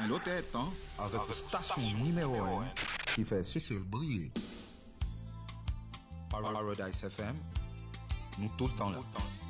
Un autre tête, hein, avec une station numéro 1 qui fait Cécile briller. Paradise FM, nous tout le temps là.